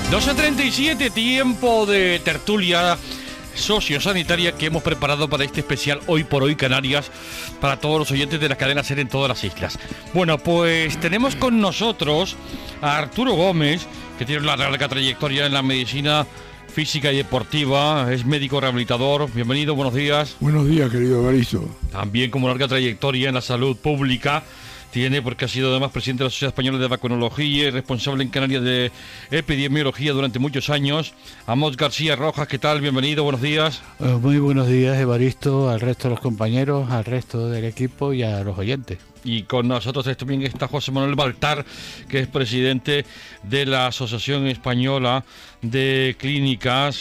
12:37, tiempo de tertulia sociosanitaria que hemos preparado para este especial Hoy por Hoy Canarias, para todos los oyentes de las cadenas SER en todas las islas. Bueno, pues tenemos con nosotros a Arturo Gómez, que tiene una larga trayectoria en la medicina física y deportiva, es médico rehabilitador. Bienvenido, buenos días. Buenos días, querido Evaristo. También como larga trayectoria en la salud pública tiene, porque ha sido además presidente de la Sociedad Española de Vacunología y responsable en Canarias de epidemiología durante muchos años. Amos García Rojas, ¿qué tal? Bienvenido, buenos días. Muy buenos días, Evaristo, al resto de los compañeros, al resto del equipo y a los oyentes. Y con nosotros también está José Manuel Baltar, que es presidente de la Asociación Española de Clínicas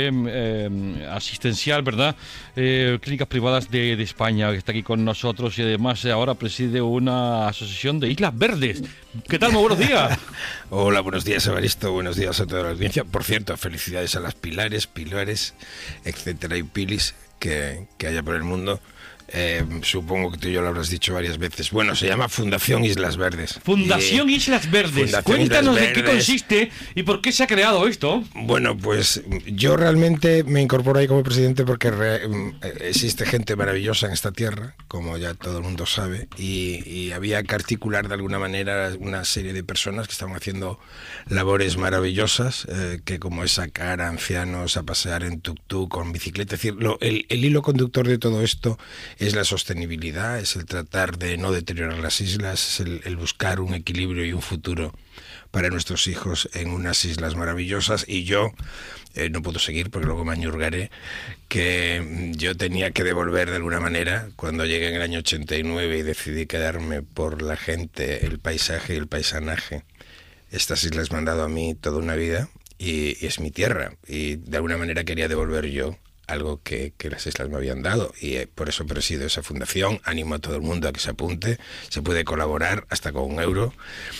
asistencial, ¿verdad? Clínicas privadas de España, que está aquí con nosotros y además ahora preside una asociación de Islas Verdes. ¿Qué tal? Muy buenos días. Hola, buenos días, Evaristo, buenos días a toda la audiencia. Por cierto, felicidades a las Pilares, etcétera, y Pilis que haya por el mundo. Supongo que tú y yo lo habrás dicho varias veces. Bueno, se llama Fundación Islas Verdes. Fundación Islas Verdes. Fundación Cuéntanos Islas en qué Verdes. consiste y por qué se ha creado esto. Bueno, pues yo realmente me incorporo ahí como presidente porque existe gente maravillosa en esta tierra, como ya todo el mundo sabe, y había que articular de alguna manera una serie de personas que estaban haciendo labores maravillosas, que como es sacar a ancianos a pasear en tuk-tuk con bicicleta. Es decir, el hilo conductor de todo esto es la sostenibilidad, es el tratar de no deteriorar las islas, es el buscar un equilibrio y un futuro para nuestros hijos en unas islas maravillosas. Y yo no puedo seguir porque luego me añurgaré, que yo tenía que devolver de alguna manera cuando llegué en el año 89 y decidí quedarme por la gente, el paisaje y el paisanaje. Estas islas me han dado a mí toda una vida y es mi tierra, y de alguna manera quería devolver yo algo que las islas me habían dado, y por eso presido esa fundación. Animo a todo el mundo a que se apunte, se puede colaborar hasta con €1,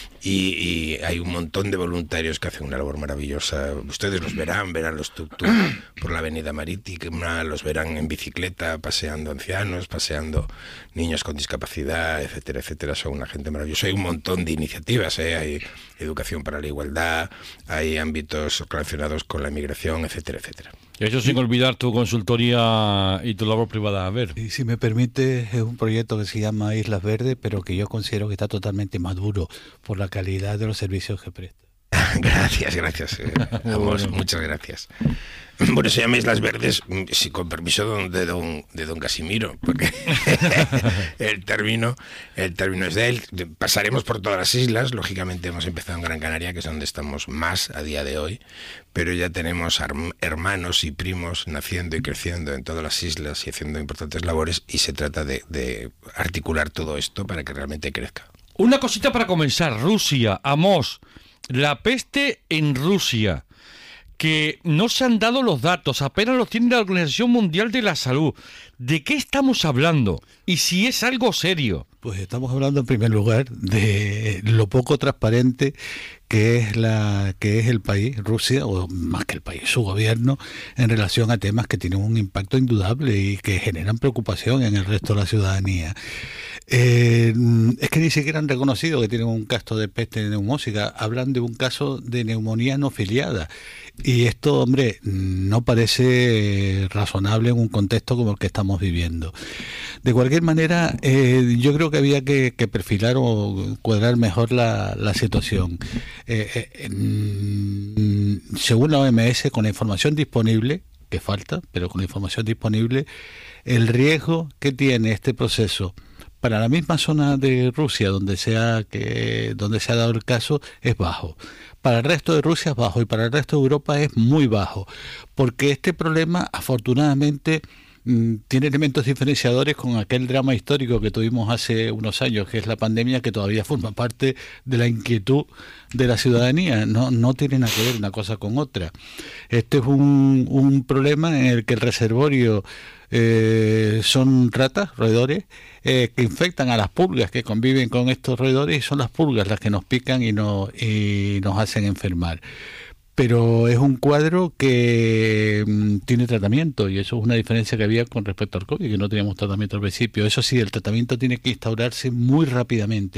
y hay un montón de voluntarios que hacen una labor maravillosa. Ustedes los verán los tuk-tuk por la avenida Marítima, los verán en bicicleta, paseando ancianos, paseando niños con discapacidad, etcétera, etcétera. Son una gente maravillosa. Hay un montón de iniciativas, hay educación para la igualdad, hay ámbitos relacionados con la migración, etcétera, etcétera. Y eso sin olvidar tu consultoría y tu labor privada. A ver. Y si me permite, es un proyecto que se llama Islas Verdes, pero que yo considero que está totalmente maduro por la calidad de los servicios que presta. Gracias. Vamos, muchas gracias. Bueno, se llama Islas Verdes, sí, con permiso de don Casimiro, porque el término es de él. Pasaremos por todas las islas. Lógicamente hemos empezado en Gran Canaria, que es donde estamos más a día de hoy, pero ya tenemos hermanos y primos naciendo y creciendo en todas las islas y haciendo importantes labores, y se trata de articular todo esto para que realmente crezca. Una cosita para comenzar. Rusia, Amos, la peste en Rusia, que no se han dado los datos, apenas los tiene la Organización Mundial de la Salud. ¿De qué estamos hablando? Y si es algo serio. Pues estamos hablando en primer lugar de lo poco transparente que es el país, Rusia, o más que el país, su gobierno, en relación a temas que tienen un impacto indudable y que generan preocupación en el resto de la ciudadanía. Es que ni siquiera han reconocido que tienen un caso de peste neumónica, hablan de un caso de neumonía no filiada, y esto, hombre, no parece razonable en un contexto como el que estamos viviendo. De cualquier manera, yo creo que había que perfilar o cuadrar mejor la situación. Según la OMS, con la información disponible, que falta, pero con la información disponible, el riesgo que tiene este proceso para la misma zona de Rusia donde se ha dado el caso es bajo. Para el resto de Rusia es bajo, y para el resto de Europa es muy bajo, porque este problema, afortunadamente, tiene elementos diferenciadores con aquel drama histórico que tuvimos hace unos años, que es la pandemia, que todavía forma parte de la inquietud de la ciudadanía. No tiene nada que ver una cosa con otra. Este es un problema en el que el reservorio son ratas, roedores, que infectan a las pulgas que conviven con estos roedores, y son las pulgas las que nos pican y nos hacen enfermar. pero es un cuadro que tiene tratamiento, y eso es una diferencia que había con respecto al COVID, que no teníamos tratamiento al principio. Eso sí, el tratamiento tiene que instaurarse muy rápidamente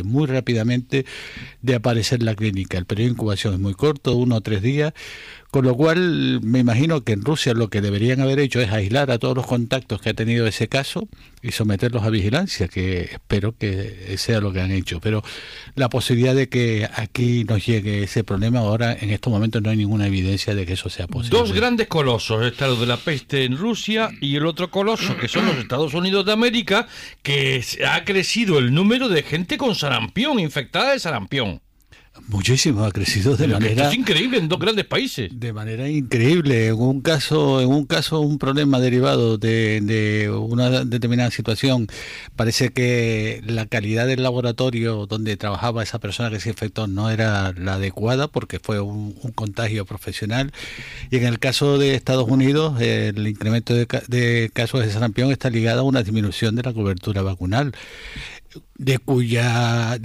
de aparecer en la clínica. El periodo de incubación es muy corto, 1 o 3 días, con lo cual me imagino que en Rusia lo que deberían haber hecho es aislar a todos los contactos que ha tenido ese caso y someterlos a vigilancia, que espero que sea lo que han hecho. Pero la posibilidad de que aquí nos llegue ese problema, ahora en estos momentos no hay ninguna evidencia de que eso sea posible. Dos grandes colosos, está lo de la peste en Rusia y el otro coloso, que son los Estados Unidos de América, que ha crecido el número de gente con sarampión, infectada de sarampión. Muchísimo, ha crecido de manera... Esto es increíble en dos grandes países. De manera increíble. En un caso, un problema derivado de una determinada situación. Parece que la calidad del laboratorio donde trabajaba esa persona que se infectó no era la adecuada, porque fue un contagio profesional. Y en el caso de Estados Unidos, el incremento de casos de sarampión está ligado a una disminución de la cobertura vacunal, de cuya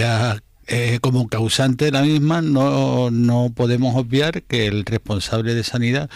como causante de la misma no podemos obviar que el responsable de sanidad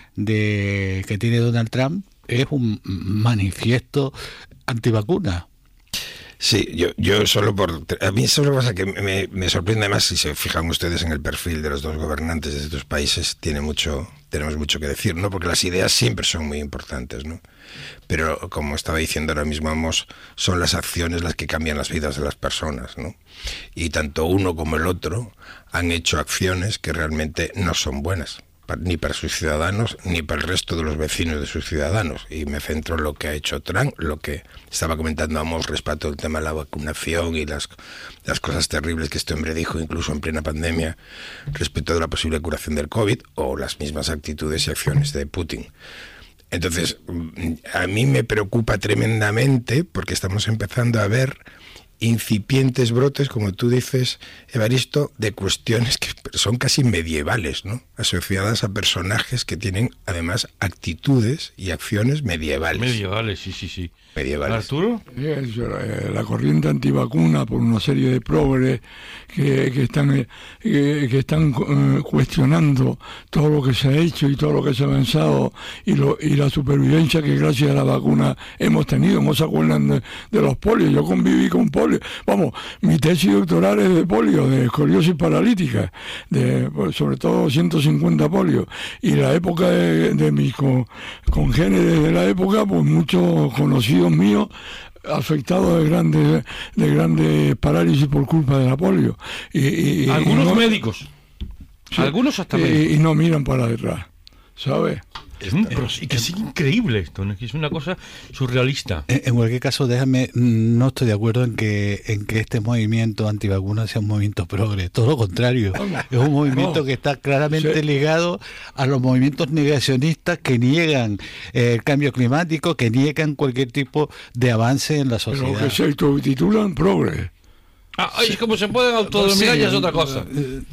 que tiene Donald Trump es un manifiesto antivacuna. Sí, yo solo a mí eso es lo que pasa, que me sorprende más, si se fijan ustedes en el perfil de los dos gobernantes de estos países, tenemos mucho que decir, ¿no? Porque las ideas siempre son muy importantes, ¿no? Pero como estaba diciendo ahora mismo Amos, son las acciones las que cambian las vidas de las personas, ¿no? Y tanto uno como el otro han hecho acciones que realmente no son buenas, ni para sus ciudadanos, ni para el resto de los vecinos de sus ciudadanos. Y me centro en lo que ha hecho Trump, lo que estaba comentando Amos respecto al tema de la vacunación y las cosas terribles que este hombre dijo, incluso en plena pandemia, respecto de la posible curación del COVID, o las mismas actitudes y acciones de Putin. Entonces, a mí me preocupa tremendamente, porque estamos empezando a ver incipientes brotes, como tú dices, Evaristo, de cuestiones que son casi medievales, ¿no? Asociadas a personajes que tienen además actitudes y acciones medievales. Medievales, sí. Medievales. ¿Arturo? La corriente antivacuna, por una serie de progres que están cuestionando todo lo que se ha hecho y todo lo que se ha avanzado y la supervivencia que gracias a la vacuna hemos tenido. ¿No se acuerdan de los polios? Yo conviví con polio. Vamos, mi tesis doctoral es de polio, de escoliosis paralítica, sobre todo 150 polios. Y la época de mis congéneres de la época, pues muchos conocidos míos afectados de grandes parálisis por culpa de la polio. Y algunos médicos. Sí, algunos hasta médicos. Y no miran para detrás, ¿sabes? Y que es increíble esto, ¿no? Es una cosa surrealista. En cualquier caso, no estoy de acuerdo en que este movimiento antivacuna sea un movimiento progre, todo lo contrario, es un movimiento que está claramente ligado a los movimientos negacionistas que niegan el cambio climático, que niegan cualquier tipo de avance en la sociedad. Pero que se autotitulan progre. Es como se pueden autodenominar, ya es otra cosa.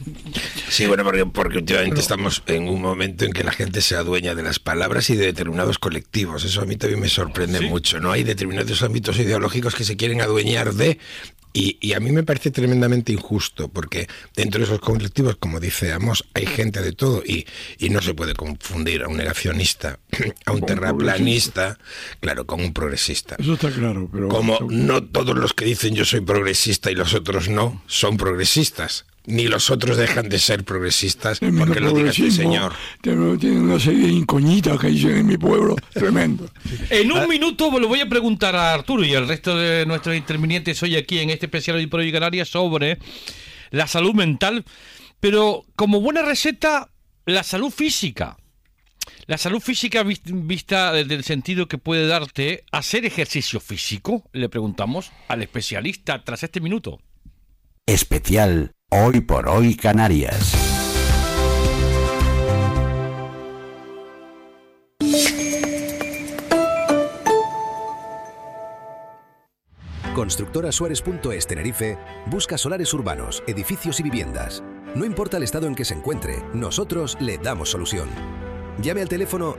Sí, bueno, porque últimamente estamos en un momento en que la gente se adueña de las palabras y de determinados colectivos. Eso a mí también me sorprende mucho, ¿no? Hay determinados ámbitos ideológicos que se quieren adueñar de... Y a mí me parece tremendamente injusto, porque dentro de esos colectivos, como dice Amos, hay gente de todo, y no se puede confundir a un negacionista, a un terraplanista, claro, con un progresista. Eso está claro, pero... Como no todos los que dicen yo soy progresista y los otros no, son progresistas. Ni los otros dejan de ser progresistas porque lo diga el señor. Tiene una serie de incógnitas que dicen en mi pueblo, tremendo. En un minuto lo voy a preguntar a Arturo y al resto de nuestros intervinientes hoy aquí en este especial Hoy por Hoy Canarias sobre la salud mental, pero como buena receta, la salud física. La salud física vista desde el sentido que puede darte hacer ejercicio físico, le preguntamos al especialista tras este minuto. Especial Hoy por Hoy Canarias. Constructora Suárez.es Tenerife busca solares urbanos, edificios y viviendas. No importa el estado en que se encuentre, nosotros le damos solución. Llame al teléfono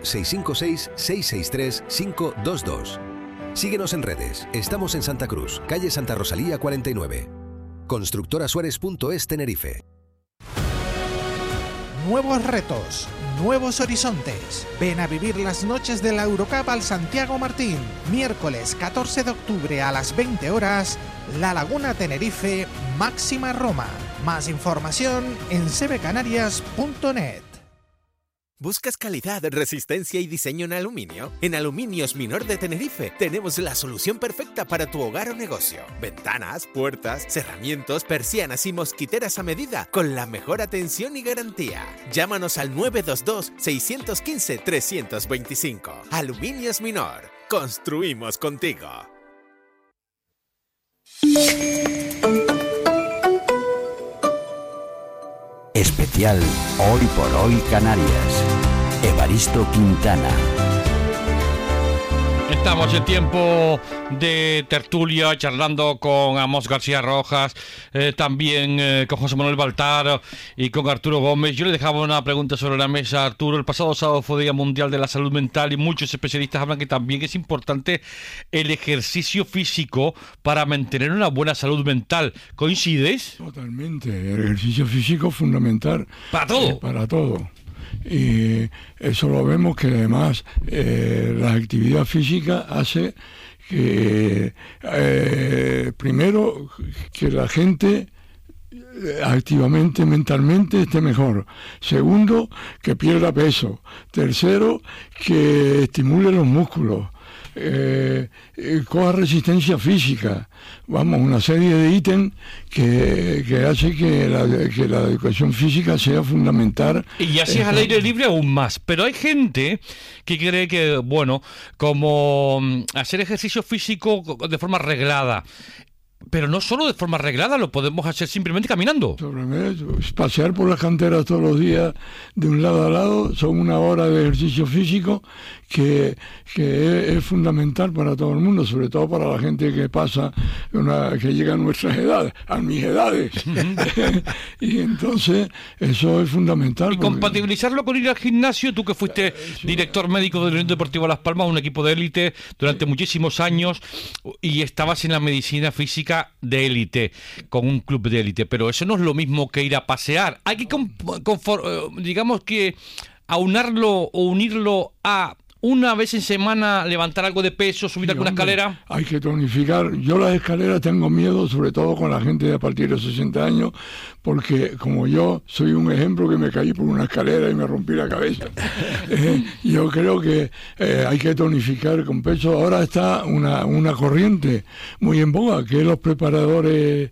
656-663-522. Síguenos en redes. Estamos en Santa Cruz, calle Santa Rosalía 49. Constructora Suárez.es Tenerife. nuevos retos, nuevos horizontes. Ven a vivir las noches de la Eurocup al Santiago Martín. Miércoles 14 de octubre a las 20 horas, La Laguna Tenerife, Máxima Roma. Más información en cbcanarias.net. ¿Buscas calidad, resistencia y diseño en aluminio? En Aluminios Minor de Tenerife tenemos la solución perfecta para tu hogar o negocio. Ventanas, puertas, cerramientos, persianas y mosquiteras a medida con la mejor atención y garantía. Llámanos al 922-615-325. Aluminios Minor. Construimos contigo. Especial Hoy por Hoy Canarias. Evaristo Quintana. Estamos en tiempo de tertulia, charlando con Amos García Rojas, también con José Manuel Baltar y con Arturo Gómez. Yo le dejaba una pregunta sobre la mesa, Arturo. El pasado sábado fue Día Mundial de la Salud Mental y muchos especialistas hablan que también es importante el ejercicio físico para mantener una buena salud mental. ¿Coincides? Totalmente. El ejercicio físico es fundamental. ¿Para todo? Para todo. Y eso lo vemos que además la actividad física hace que primero que la gente activamente, mentalmente esté mejor. Segundo, que pierda peso. Tercero, que estimule los músculos. Coja resistencia física. Vamos, una serie de ítems que hace que la educación física sea fundamental. Y así es al aire libre aún más. Pero hay gente que cree que, bueno, como hacer ejercicio físico de forma reglada, pero no solo de forma reglada, lo podemos hacer simplemente caminando. Pasear por las canteras todos los días de un lado a lado son 1 hora de ejercicio físico que es fundamental para todo el mundo, sobre todo para la gente que pasa, que llega a nuestras edades, a mis edades. Y entonces eso es fundamental. Y compatibilizarlo con ir al gimnasio, tú que fuiste director médico de la Unión Deportiva Las Palmas, un equipo de élite durante muchísimos años, y estabas en la medicina física de élite, con un club de élite, pero eso no es lo mismo que ir a pasear. Hay que, digamos que, aunarlo o unirlo a una vez en semana levantar algo de peso, subir alguna escalera. Hay que tonificar. Yo las escaleras tengo miedo, sobre todo con la gente de a partir de 60 años, porque como yo soy un ejemplo que me caí por una escalera y me rompí la cabeza. Yo creo que hay que tonificar con peso. Ahora está una corriente muy en boga, que es los preparadores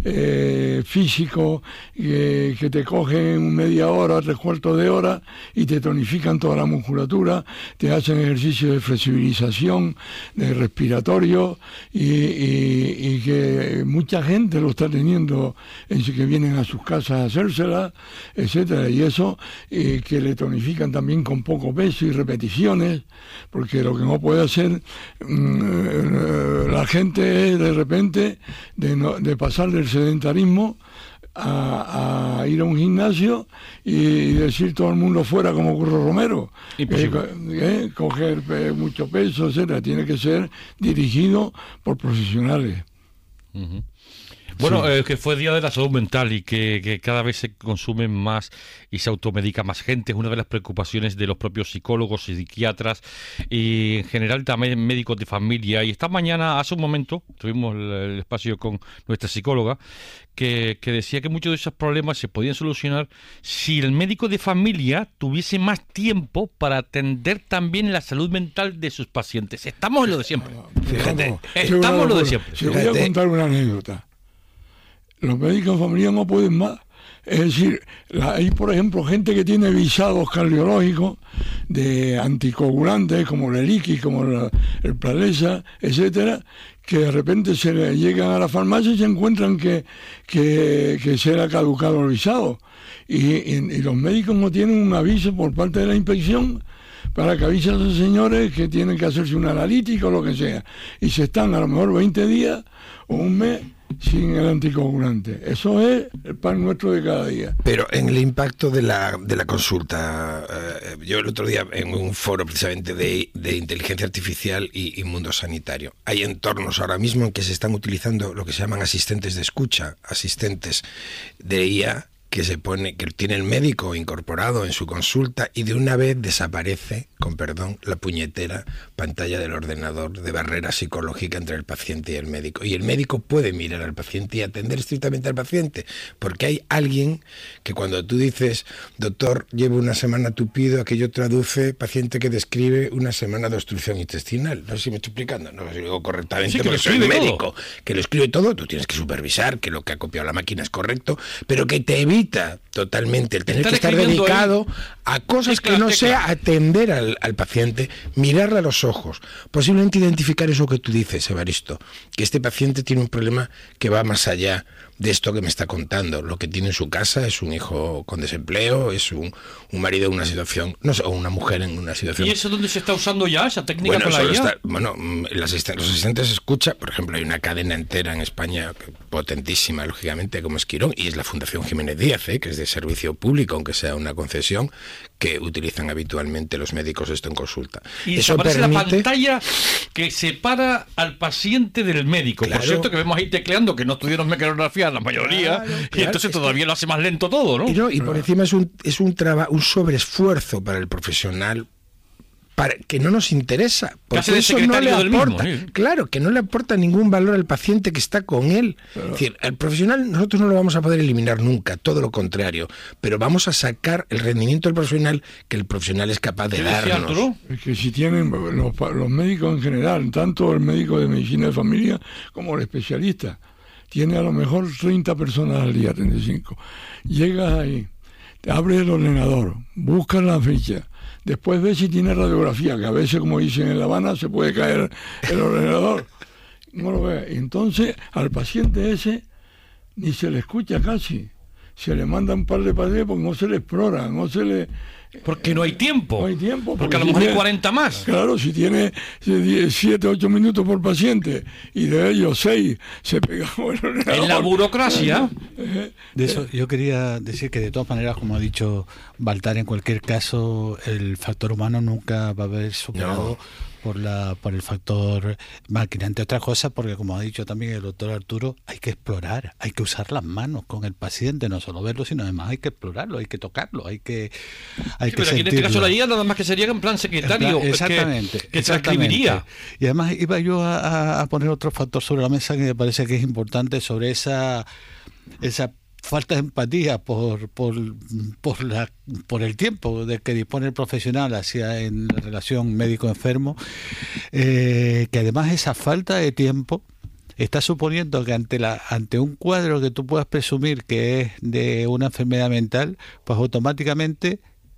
físicos que te cogen media hora, 3/4 de hora y te tonifican toda la musculatura, te hacen ejercicios de flexibilización, de respiratorio y que mucha gente lo está teniendo, que vienen a sus casas a hacérsela, etcétera, y eso que le tonifican también con poco peso y repeticiones, porque lo que no puede hacer la gente es de repente de pasar del sedentarismo a ir a un gimnasio y decir todo el mundo fuera como Curro Romero, coger mucho peso, etcétera. Tiene que ser dirigido por profesionales. Uh-huh. Bueno, que fue Día de la Salud Mental y que cada vez se consume más y se automedica más gente. Es una de las preocupaciones de los propios psicólogos y psiquiatras y en general también médicos de familia. Y esta mañana, hace un momento, tuvimos el espacio con nuestra psicóloga que decía que muchos de esos problemas se podían solucionar si el médico de familia tuviese más tiempo para atender también la salud mental de sus pacientes. Estamos en lo de siempre. Fíjate, estamos en lo de siempre. Te voy a contar una anécdota. Los médicos de familia no pueden más. Es decir, hay por ejemplo gente que tiene visados cardiológicos de anticoagulantes como el Eliquis, como el Pradesa, etcétera, que de repente se llegan a la farmacia y se encuentran que se le ha caducado el visado. Y los médicos no tienen un aviso por parte de la inspección para que avisen a esos señores que tienen que hacerse una analítica o lo que sea. Y se están a lo mejor 20 días o un mes sin el anticoagulante. Eso es el pan nuestro de cada día. Pero en el impacto de la consulta, yo el otro día en un foro precisamente de inteligencia artificial y mundo sanitario, hay entornos ahora mismo en que se están utilizando lo que se llaman asistentes de escucha, asistentes de IA, que tiene el médico incorporado en su consulta y de una vez desaparece, con perdón, la puñetera pantalla del ordenador de barrera psicológica entre el paciente y el médico. Y el médico puede mirar al paciente y atender estrictamente al paciente, porque hay alguien que cuando tú dices, doctor, llevo una semana tupido, aquello traduce paciente que describe una semana de obstrucción intestinal. No sé si me estoy explicando, no lo digo correctamente, sí, porque soy médico, que lo escribe todo, tú tienes que supervisar que lo que ha copiado la máquina es correcto, pero que te evita totalmente el tener que estar dedicado a cosas que no sea atender al paciente, mirarle a los ojos, posiblemente identificar eso que tú dices, Evaristo, que este paciente tiene un problema que va más allá de esto que me está contando. Lo que tiene en su casa es un hijo con desempleo, es un marido en una situación, no sé, o una mujer en una situación. ¿Y eso dónde se está usando ya, esa técnica con la IA? Los asistentes escucha, por ejemplo, hay una cadena entera en España potentísima, lógicamente, como es Quirón, y es la Fundación Jiménez Díaz, que es de servicio público, aunque sea una concesión, que utilizan habitualmente los médicos esto en consulta. Y eso aparece la pantalla que separa al paciente del médico. Claro. Por cierto, que vemos ahí tecleando, que no estudiaron mecanografía la mayoría, claro, y entonces todavía lo hace más lento todo, ¿no? Y por encima es un sobreesfuerzo para el profesional, para que no nos interesa, porque eso no le aporta, claro, que no le aporta ningún valor al paciente que está con él. Claro. Es decir, al profesional nosotros no lo vamos a poder eliminar nunca, todo lo contrario, pero vamos a sacar el rendimiento del profesional que el profesional es capaz de darnos. Es que si tienen los médicos en general, tanto el médico de medicina de familia como el especialista, tiene a lo mejor 30 personas al día, 35. Llegas ahí, te abres el ordenador, buscas la ficha, después ves si tiene radiografía, que a veces, como dicen en La Habana, se puede caer el ordenador. No lo ves. Entonces, al paciente ese ni se le escucha casi. Se le manda un par de pacientes porque no se le explora, no se le... Porque no hay tiempo. No hay tiempo. Porque a lo mejor hay 40 más. Claro, si tiene 7, 8 minutos por paciente y de ellos 6 se pega el ordenador. En la burocracia. De eso yo quería decir que de todas maneras, como ha dicho Baltar, en cualquier caso el factor humano nunca va a haber superado por el factor máquina. Entre otras cosas, porque como ha dicho también el doctor Arturo, hay que explorar, hay que usar las manos con el paciente, no solo verlo, sino además hay que explorarlo, hay que tocarlo, hay que pero aquí en este caso la guía nada más que sería en plan secretario, exactamente, que transcribiría. Y además iba yo a poner otro factor sobre la mesa que me parece que es importante, sobre esa falta de empatía por el tiempo de que dispone el profesional hacia en la relación médico-enfermo, que además esa falta de tiempo está suponiendo que ante un cuadro que tú puedas presumir que es de una enfermedad mental, pues automáticamente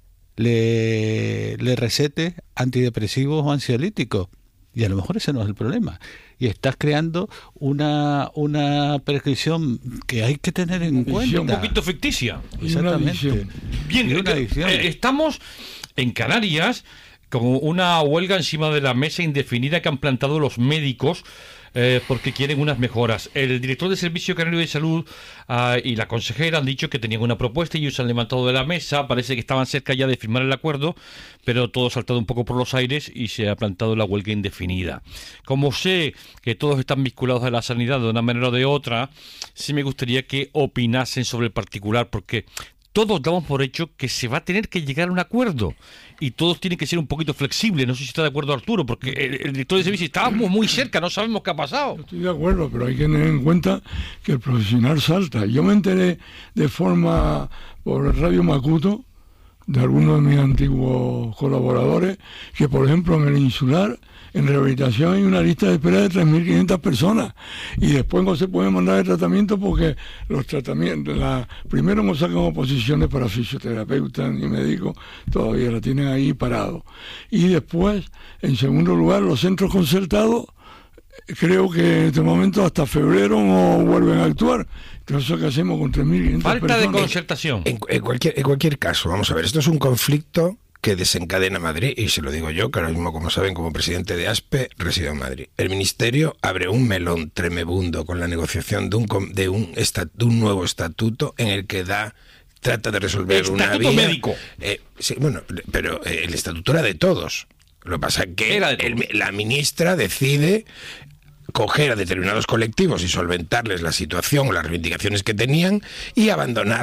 le recete antidepresivos o ansiolíticos. Y a lo mejor ese no es el problema. Y estás creando una prescripción que hay que tener en cuenta. Un poquito ficticia. Exactamente. Bien, estamos en Canarias con una huelga encima de la mesa indefinida que han plantado los médicos porque quieren unas mejoras. El director del Servicio Canario de Salud y la consejera han dicho que tenían una propuesta y ellos se han levantado de la mesa. Parece que estaban cerca ya de firmar el acuerdo, pero todo ha saltado un poco por los aires y se ha plantado la huelga indefinida. Como sé que todos están vinculados a la sanidad de una manera o de otra, sí me gustaría que opinasen sobre el particular, porque todos damos por hecho que se va a tener que llegar a un acuerdo y todos tienen que ser un poquito flexibles. No sé si está de acuerdo Arturo, porque el director de servicio estábamos muy cerca, no sabemos qué ha pasado. Yo estoy de acuerdo, pero hay que tener en cuenta que el profesional salta. Yo me enteré de forma por Radio Macuto de algunos de mis antiguos colaboradores que, por ejemplo, en el Insular, en rehabilitación hay una lista de espera de 3.500 personas y después no se puede mandar el tratamiento porque los tratamientos, primero no sacan oposiciones para fisioterapeutas ni médicos, todavía la tienen ahí parado. Y después, en segundo lugar, los centros concertados, creo que en este momento hasta febrero no vuelven a actuar. Entonces, ¿qué hacemos con 3.500 falta personas? De concertación. En cualquier caso, vamos a ver, esto es un conflicto que desencadena Madrid, y se lo digo yo, que ahora mismo, como saben, como presidente de ASPE, resido en Madrid. El Ministerio abre un melón tremebundo con la negociación de un nuevo estatuto en el que trata de resolver una vía... médico. Sí, bueno, pero el estatuto era de todos. Lo que pasa es que la ministra decide coger a determinados colectivos y solventarles la situación o las reivindicaciones que tenían y abandonar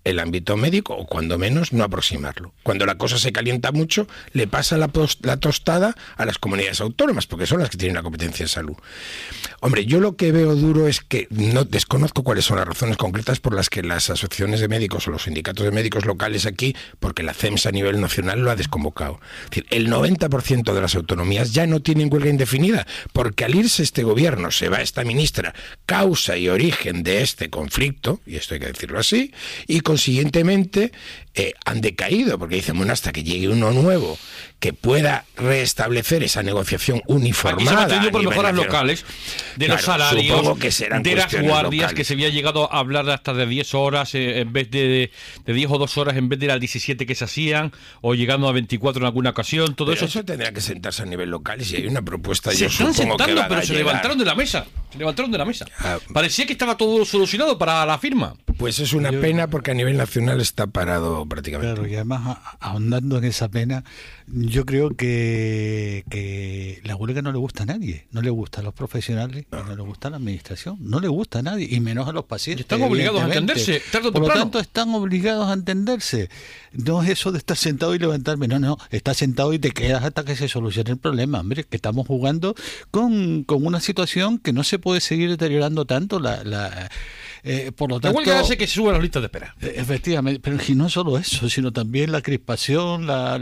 el ámbito médico, o cuando menos no aproximarlo. Cuando la cosa se calienta mucho, le pasa la tostada a las comunidades autónomas, porque son las que tienen la competencia en salud. Hombre, yo lo que veo duro es que no desconozco cuáles son las razones concretas por las que las asociaciones de médicos o los sindicatos de médicos locales aquí, porque la CEMS a nivel nacional lo ha desconvocado. Es decir, el 90% de las autonomías ya no tienen huelga indefinida, porque al irse este gobierno, se va esta ministra, causa y origen de este conflicto, y esto hay que decirlo así, y consiguientemente han decaído, porque dicen, bueno, hasta que llegue uno nuevo que pueda restablecer esa negociación uniformada. Aquí se ha mantenido por mejoras locales, de los salarios, de las guardias, locales, que se había llegado a hablar hasta de 10 horas en vez de 10 o 2 horas en vez de las 17 que se hacían, o llegando a 24 en alguna ocasión, todo pero eso tendría que sentarse a nivel local, y si hay una propuesta, se están sentando, pero se levantaron de la mesa. Parecía que estaba todo solucionado para la firma. Pues es una pena, porque a nivel nacional está parado prácticamente. Claro, y además, ahondando en esa pena, yo creo que la huelga no le gusta a nadie. No le gusta a los profesionales, no le gusta a la administración, no le gusta a nadie, y menos a los pacientes. Están obligados a entenderse, tarde o temprano. Por lo tanto, están obligados a entenderse. No es eso de estar sentado y levantarme, no, estás sentado y te quedas hasta que se solucione el problema. Hombre, que estamos jugando con una situación que no se puede seguir deteriorando tanto. Por lo tanto, la huelga hace que se suban las listas de espera. Efectivamente, pero y no solo eso, sino también la crispación, la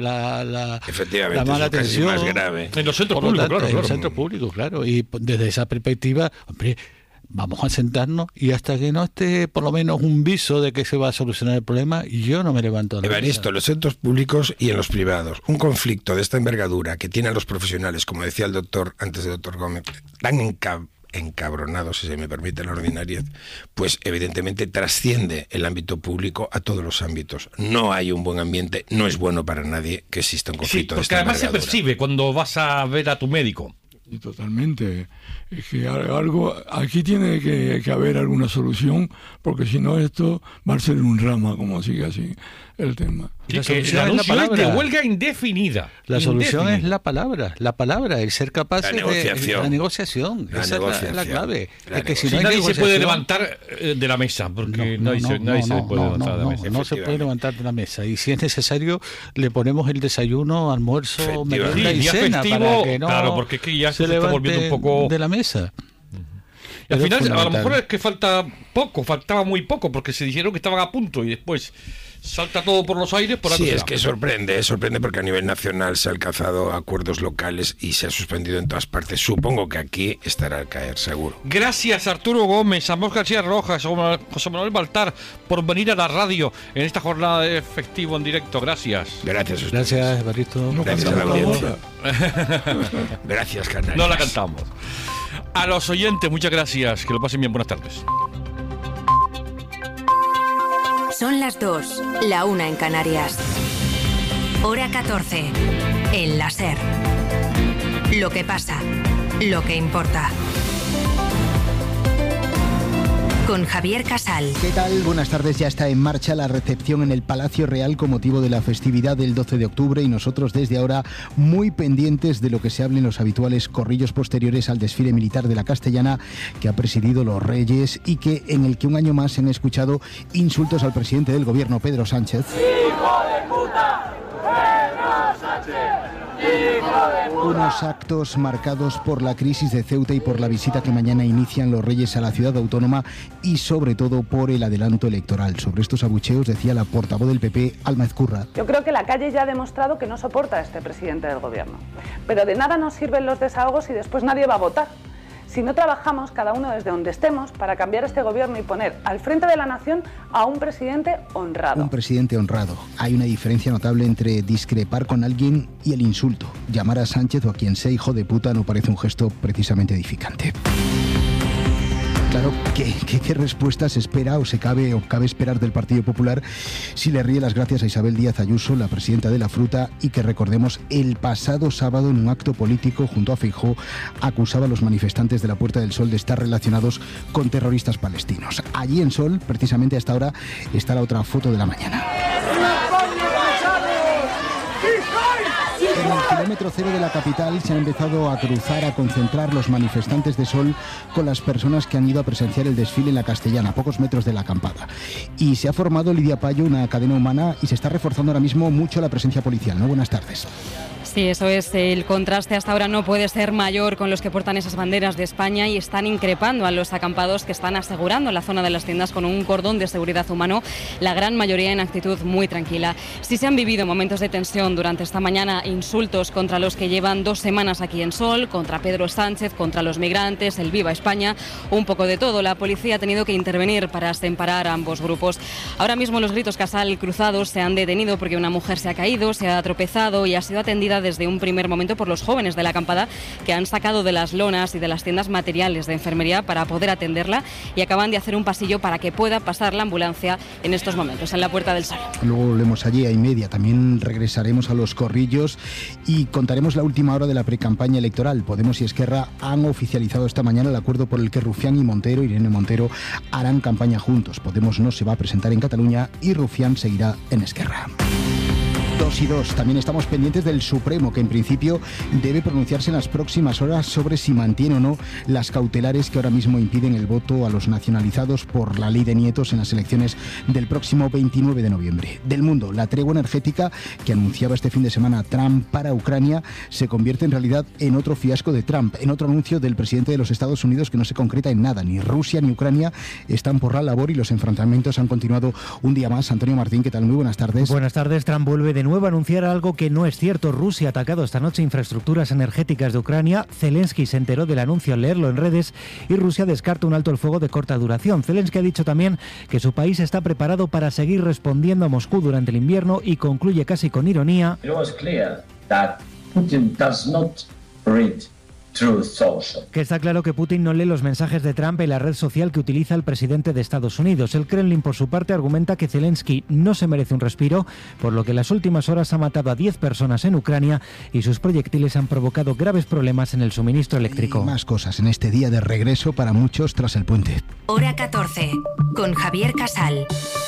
mala atención. Más grave. En los centros públicos, claro. En los centros públicos, claro. Y desde esa perspectiva, hombre, vamos a sentarnos, y hasta que no esté por lo menos un viso de que se va a solucionar el problema, yo no me levanto de la Evaristo, en los centros públicos y en los privados, un conflicto de esta envergadura que tienen los profesionales, como decía el doctor, antes del doctor Gómez, tan encabronados, si se me permite la ordinariedad, pues evidentemente trasciende el ámbito público a todos los ámbitos. No hay un buen ambiente, no es bueno para nadie que exista un conflicto de esta envergadura. Porque además se percibe cuando vas a ver a tu médico. Y totalmente. Es que aquí tiene que haber alguna solución, porque si no esto va a ser un drama, como sigue así el tema. Sí, la anuncio es de huelga indefinida. La solución es la palabra, el ser capaz de la negociación. Esa es la clave. Es que si no nadie se puede levantar de la mesa, porque nadie se puede levantar de la mesa. No se puede levantar de la mesa. Y si es necesario, le ponemos el desayuno, almuerzo, merienda y cena, para que no, claro, porque es que ya se está volviendo un poco de la mesa. Y al final, a lo mejor es que faltaba muy poco, porque se dijeron que estaban a punto y después salta todo por los aires. Sí, es que sorprende porque a nivel nacional se han alcanzado acuerdos locales y se ha suspendido en todas partes. Supongo que aquí estará al caer, seguro. Gracias a Arturo Gómez, a Mos García Rojas, a José Manuel Baltar por venir a la radio en esta jornada de Efectivo en Directo. Gracias. Gracias a ustedes. Gracias, Evaristo. Gracias a la audiencia. Gracias, Canarias. No la cantamos. A los oyentes, muchas gracias. Que lo pasen bien. Buenas tardes. Son las 2, la 1 en Canarias. Hora 14, en la SER. Lo que pasa, lo que importa. Con Javier Casal. ¿Qué tal? Buenas tardes. Ya está en marcha la recepción en el Palacio Real con motivo de la festividad del 12 de octubre y nosotros desde ahora muy pendientes de lo que se hable en los habituales corrillos posteriores al desfile militar de la Castellana que ha presidido los Reyes y en el que un año más se han escuchado insultos al presidente del gobierno, Pedro Sánchez. ¡Hijo de puta! ¡Pedro Sánchez! Unos actos marcados por la crisis de Ceuta y por la visita que mañana inician los Reyes a la ciudad autónoma y sobre todo por el adelanto electoral. Sobre estos abucheos decía la portavoz del PP, Alma Ezcurra. Yo creo que la calle ya ha demostrado que no soporta a este presidente del gobierno. Pero de nada nos sirven los desahogos y después nadie va a votar. Si no trabajamos cada uno desde donde estemos para cambiar este gobierno y poner al frente de la nación a un presidente honrado. Un presidente honrado. Hay una diferencia notable entre discrepar con alguien y el insulto. Llamar a Sánchez o a quien sea hijo de puta no parece un gesto precisamente edificante. Claro, ¿qué respuesta se espera o cabe esperar del Partido Popular si le ríe las gracias a Isabel Díaz Ayuso, la presidenta de la Fruta, y que recordemos el pasado sábado en un acto político junto a Feijóo acusaba a los manifestantes de la Puerta del Sol de estar relacionados con terroristas palestinos? Allí en Sol, precisamente a esta hora, está la otra foto de la mañana. En el kilómetro cero de la capital se han empezado a cruzar, a concentrar los manifestantes de Sol con las personas que han ido a presenciar el desfile en la Castellana, a pocos metros de la acampada. Y se ha formado, Lidia Payo, una cadena humana y se está reforzando ahora mismo mucho la presencia policial, ¿no? Buenas tardes. Sí, eso es. El contraste hasta ahora no puede ser mayor con los que portan esas banderas de España y están increpando a los acampados que están asegurando la zona de las tiendas con un cordón de seguridad humano, la gran mayoría en actitud muy tranquila. Sí se han vivido momentos de tensión durante esta mañana, insultos contra los que llevan 2 semanas aquí en Sol, contra Pedro Sánchez, contra los migrantes, el Viva España, un poco de todo. La policía ha tenido que intervenir para separar a ambos grupos. Ahora mismo los gritos casal cruzados se han detenido porque una mujer se ha caído, se ha tropezado y ha sido atendida desde un primer momento por los jóvenes de la acampada, que han sacado de las lonas y de las tiendas materiales de enfermería para poder atenderla, y acaban de hacer un pasillo para que pueda pasar la ambulancia en estos momentos, en la Puerta del Sol. Luego volvemos allí a 1:30, también regresaremos a los Corrillos y contaremos la última hora de la precampaña electoral. Podemos y Esquerra han oficializado esta mañana el acuerdo por el que Rufián y Montero, Irene Montero, harán campaña juntos. Podemos no se va a presentar en Cataluña y Rufián seguirá en Esquerra. 2 y 2. También estamos pendientes del Supremo, que en principio debe pronunciarse en las próximas horas sobre si mantiene o no las cautelares que ahora mismo impiden el voto a los nacionalizados por la ley de nietos en las elecciones del próximo 29 de noviembre. Del mundo, la tregua energética que anunciaba este fin de semana Trump para Ucrania se convierte en realidad en otro fiasco de Trump, en otro anuncio del presidente de los Estados Unidos que no se concreta en nada. Ni Rusia ni Ucrania están por la labor y los enfrentamientos han continuado un día más. Antonio Martín, ¿qué tal? Muy buenas tardes. Buenas tardes. Trump vuelve de nuevo a anunciar algo que no es cierto. Rusia ha atacado esta noche infraestructuras energéticas de Ucrania. Zelensky se enteró del anuncio al leerlo en redes y Rusia descarta un alto el fuego de corta duración. Zelensky ha dicho también que su país está preparado para seguir respondiendo a Moscú durante el invierno y concluye casi con ironía: It was clear that Putin does not read Truth Social. Que está claro que Putin no lee los mensajes de Trump en la red social que utiliza el presidente de Estados Unidos. El Kremlin, por su parte, argumenta que Zelensky no se merece un respiro, por lo que en las últimas horas ha matado a 10 personas en Ucrania y sus proyectiles han provocado graves problemas en el suministro eléctrico. Y más cosas en este día de regreso para muchos tras el puente. Hora 14, con Javier Casal.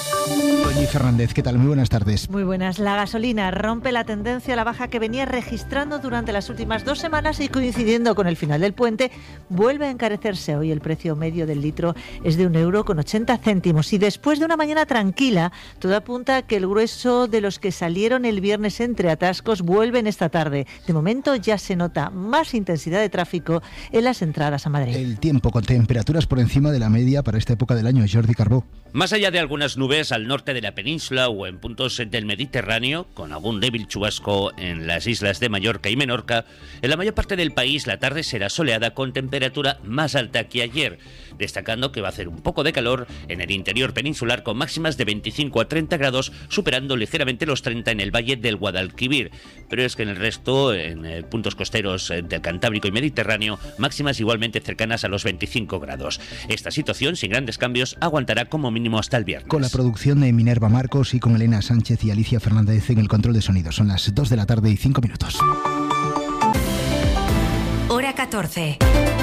Doña Fernández, ¿qué tal? Muy buenas tardes. Muy buenas. La gasolina rompe la tendencia a la baja que venía registrando durante las últimas 2 semanas y coincidiendo con el final del puente, vuelve a encarecerse. Hoy el precio medio del litro es de 1,80 € y después de una mañana tranquila, todo apunta a que el grueso de los que salieron el viernes entre atascos vuelven esta tarde. De momento ya se nota más intensidad de tráfico en las entradas a Madrid. El tiempo con temperaturas por encima de la media para esta época del año. Jordi Carbó. Más allá de algunas nubes al norte de la península o en puntos del Mediterráneo, con algún débil chubasco en las islas de Mallorca y Menorca, en la mayor parte del país la tarde será soleada con temperatura más alta que ayer, destacando que va a hacer un poco de calor en el interior peninsular con máximas de 25 a 30 grados, superando ligeramente los 30 en el valle del Guadalquivir. Pero es que en el resto, en puntos costeros del Cantábrico y Mediterráneo, máximas igualmente cercanas a los 25 grados. Esta situación, sin grandes cambios, aguantará como mínimo hasta el viernes. Con la producción de Minerva Marcos y con Elena Sánchez y Alicia Fernández en el control de sonido. Son las 2 de la tarde y 5 minutos. Hora 14.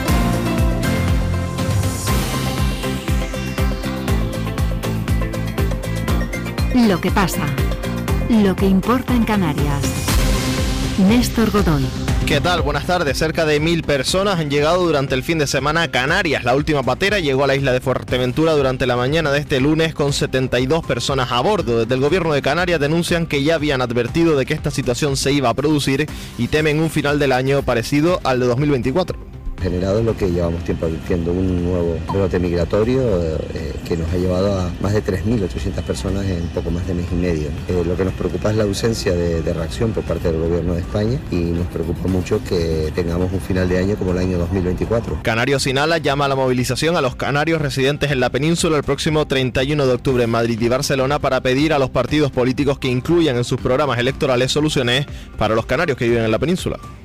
Lo que pasa. Lo que importa en Canarias. Néstor Godoy. ¿Qué tal? Buenas tardes. Cerca de 1000 personas han llegado durante el fin de semana a Canarias. La última patera llegó a la isla de Fuerteventura durante la mañana de este lunes con 72 personas a bordo. Desde el gobierno de Canarias denuncian que ya habían advertido de que esta situación se iba a producir y temen un final del año parecido al de 2024. Generado lo que llevamos tiempo advirtiendo, un nuevo brote migratorio que nos ha llevado a más de 3.800 personas en poco más de mes y medio. Lo que nos preocupa es la ausencia de reacción por parte del gobierno de España y nos preocupa mucho que tengamos un final de año como el año 2024. Canarios Sin Alas llama a la movilización a los canarios residentes en la península el próximo 31 de octubre en Madrid y Barcelona para pedir a los partidos políticos que incluyan en sus programas electorales soluciones para los canarios que viven en la península.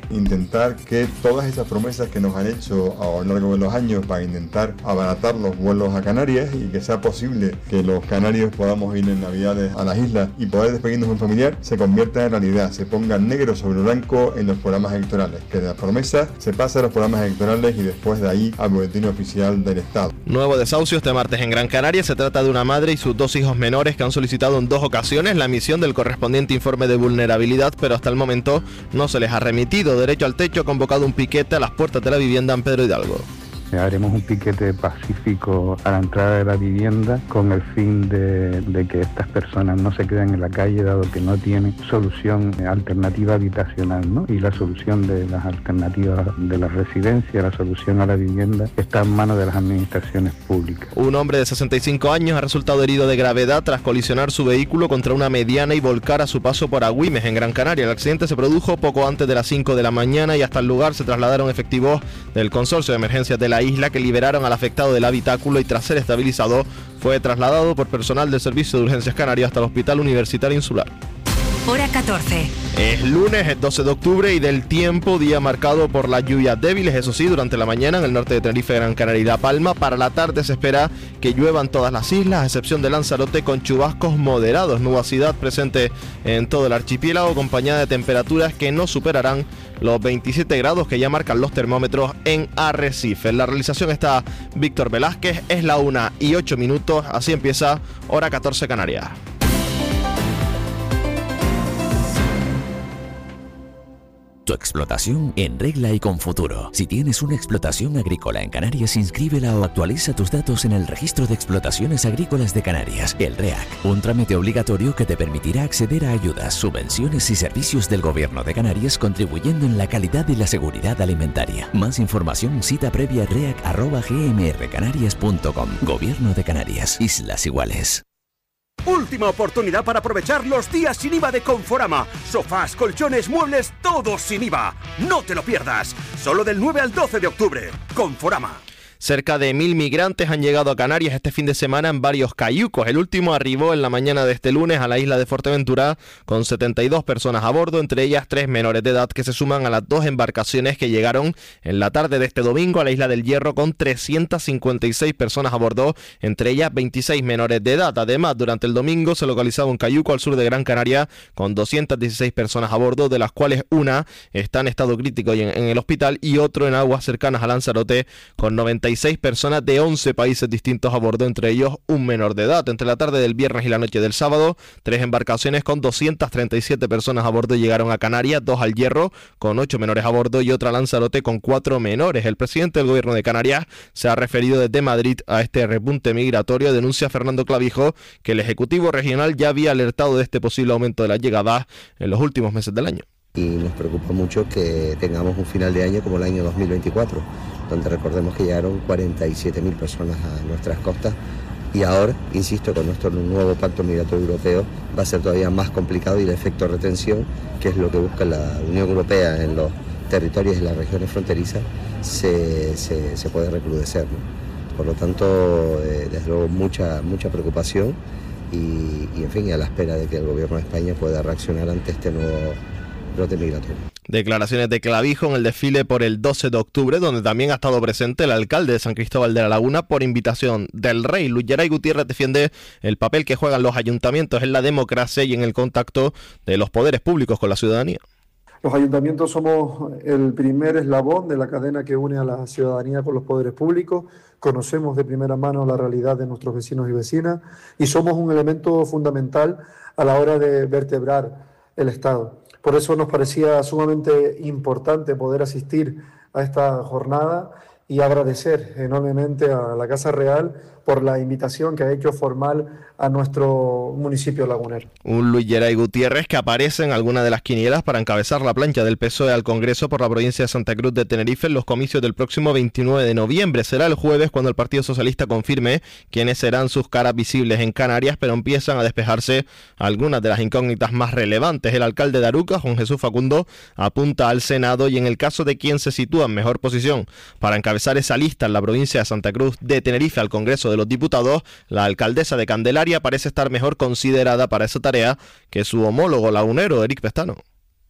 intentar que todas esas promesas que nos han hecho a lo largo de los años para intentar abaratar los vuelos a Canarias y que sea posible que los canarios podamos ir en Navidades a las islas y poder despedirnos de un familiar, se convierta en realidad, se ponga negro sobre blanco en los programas electorales, que de las promesas se pase a los programas electorales y después de ahí al boletín oficial del Estado. Nuevo desahucio este martes en Gran Canaria. Se trata de una madre y sus 2 hijos menores que han solicitado en 2 ocasiones la emisión del correspondiente informe de vulnerabilidad, pero hasta el momento no se les ha remitido. Derecho al Techo ha convocado un piquete a las puertas de la vivienda en Pedro Hidalgo. Haremos un piquete pacífico a la entrada de la vivienda con el fin de que estas personas no se queden en la calle, dado que no tienen solución alternativa habitacional, ¿no? Y la solución de las alternativas de la residencia, la solución a la vivienda, está en manos de las administraciones públicas. Un hombre de 65 años ha resultado herido de gravedad tras colisionar su vehículo contra una mediana y volcar a su paso por Agüimes, en Gran Canaria. El accidente se produjo poco antes de las 5 de la mañana y hasta el lugar se trasladaron efectivos del Consorcio de Emergencias de la isla, que liberaron al afectado del habitáculo y tras ser estabilizado fue trasladado por personal del Servicio de Urgencias Canarias hasta el Hospital Universitario Insular. Hora 14. Es lunes, es 12 de octubre y del tiempo, día marcado por las lluvias débiles, eso sí, durante la mañana en el norte de Tenerife, Gran Canaria y La Palma. Para la tarde se espera que lluevan todas las islas, a excepción de Lanzarote, con chubascos moderados. Nubosidad presente en todo el archipiélago, acompañada de temperaturas que no superarán los 27 grados que ya marcan los termómetros en Arrecife. En la realización está Víctor Velázquez, es la 1:08, así empieza Hora 14 Canarias. Tu explotación en regla y con futuro. Si tienes una explotación agrícola en Canarias, inscríbela o actualiza tus datos en el Registro de Explotaciones Agrícolas de Canarias, el REAC. Un trámite obligatorio que te permitirá acceder a ayudas, subvenciones y servicios del Gobierno de Canarias, contribuyendo en la calidad y la seguridad alimentaria. Más información, cita previa reac@gmrcanarias.com. Gobierno de Canarias, Islas Iguales. Última oportunidad para aprovechar los días sin IVA de Conforama. Sofás, colchones, muebles, todos sin IVA. No te lo pierdas. Solo del 9 al 12 de octubre. Conforama. Cerca de 1000 migrantes han llegado a Canarias este fin de semana en varios cayucos. El último arribó en la mañana de este lunes a la isla de Fuerteventura con 72 personas a bordo, entre ellas 3 menores de edad que se suman a las 2 embarcaciones que llegaron en la tarde de este domingo a la isla del Hierro con 356 personas a bordo, entre ellas 26 menores de edad. Además, durante el domingo se localizaba un cayuco al sur de Gran Canaria con 216 personas a bordo, de las cuales una está en estado crítico en el hospital y otro en aguas cercanas a Lanzarote con 96 personas de 11 países distintos a bordo, entre ellos un menor de edad. Entre la tarde del viernes y la noche del sábado, 3 embarcaciones con 237 personas a bordo llegaron a Canarias, 2 al Hierro con 8 menores a bordo y otra a Lanzarote con 4 menores. El presidente del Gobierno de Canarias se ha referido desde Madrid a este repunte migratorio. Denuncia Fernando Clavijo que el Ejecutivo Regional ya había alertado de este posible aumento de las llegadas en los últimos meses del año. Y nos preocupa mucho que tengamos un final de año como el año 2024, donde recordemos que llegaron 47.000 personas a nuestras costas y ahora, insisto, con nuestro nuevo pacto migratorio europeo va a ser todavía más complicado y el efecto retención, que es lo que busca la Unión Europea en los territorios de las regiones fronterizas, se puede recrudecer, ¿no? Por lo tanto, desde luego mucha preocupación y en fin, a la espera de que el Gobierno de España pueda reaccionar ante este nuevo brote migratorio. Declaraciones de Clavijo en el desfile por el 12 de octubre, donde también ha estado presente el alcalde de San Cristóbal de la Laguna por invitación del rey. Luis Geray Gutiérrez defiende el papel que juegan los ayuntamientos en la democracia y en el contacto de los poderes públicos con la ciudadanía. Los ayuntamientos somos el primer eslabón de la cadena que une a la ciudadanía con los poderes públicos, conocemos de primera mano la realidad de nuestros vecinos y vecinas y somos un elemento fundamental a la hora de vertebrar el Estado. Por eso nos parecía sumamente importante poder asistir a esta jornada y agradecer enormemente a la Casa Real por la invitación que ha hecho formal a nuestro municipio lagunero. Un Luis Geray Gutiérrez que aparece en alguna de las quinielas para encabezar la plancha del PSOE al Congreso por la provincia de Santa Cruz de Tenerife en los comicios del próximo 29 de noviembre. Será el jueves cuando el Partido Socialista confirme quiénes serán sus caras visibles en Canarias, pero empiezan a despejarse algunas de las incógnitas más relevantes. El alcalde de Aruca, Juan Jesús Facundo, apunta al Senado y en el caso de quien se sitúa en mejor posición para encabezar esa lista en la provincia de Santa Cruz de Tenerife al Congreso de los Diputados, la alcaldesa de Candelaria parece estar mejor considerada para esa tarea que su homólogo lagunero, Eric Pestano.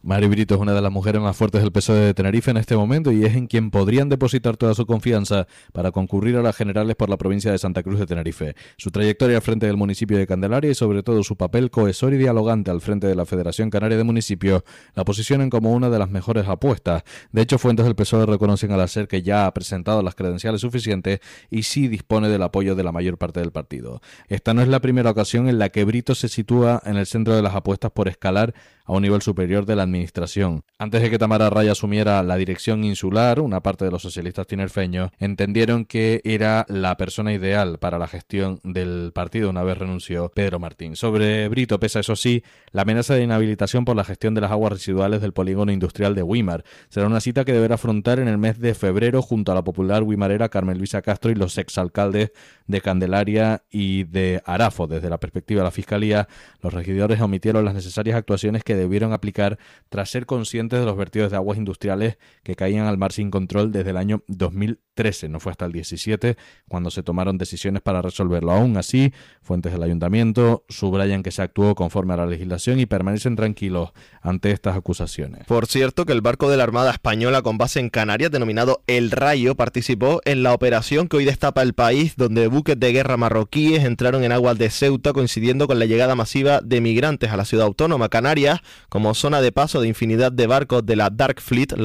Mari Brito es una de las mujeres más fuertes del PSOE de Tenerife en este momento y es en quien podrían depositar toda su confianza para concurrir a las generales por la provincia de Santa Cruz de Tenerife. Su trayectoria al frente del municipio de Candelaria y sobre todo su papel cohesor y dialogante al frente de la Federación Canaria de Municipios la posicionan como una de las mejores apuestas. De hecho, fuentes del PSOE reconocen a la SER que ya ha presentado las credenciales suficientes y sí dispone del apoyo de la mayor parte del partido. Esta no es la primera ocasión en la que Brito se sitúa en el centro de las apuestas por escalar a un nivel superior de la administración. Antes de que Tamara Raya asumiera la dirección insular, una parte de los socialistas tinerfeños entendieron que era la persona ideal para la gestión del partido una vez renunció Pedro Martín. Sobre Brito pesa, eso sí, la amenaza de inhabilitación por la gestión de las aguas residuales del polígono industrial de Güímar. Será una cita que deberá afrontar en el mes de febrero junto a la popular guimarera Carmen Luisa Castro y los exalcaldes de Candelaria y de Arafo. Desde la perspectiva de la Fiscalía, los regidores omitieron las necesarias actuaciones que debieron aplicar tras ser conscientes de los vertidos de aguas industriales que caían al mar sin control desde el año 2013. No fue hasta el 17 cuando se tomaron decisiones para resolverlo. Aún así, fuentes del ayuntamiento subrayan que se actuó conforme a la legislación y permanecen tranquilos ante estas acusaciones. Por cierto, que el barco de la Armada Española con base en Canarias, denominado El Rayo, participó en la operación que hoy destapa el país, donde buques de guerra marroquíes entraron en aguas de Ceuta, coincidiendo con la llegada masiva de migrantes a la ciudad autónoma. Canarias como zona de paso de infinidad de barcos de la Dark Fleet,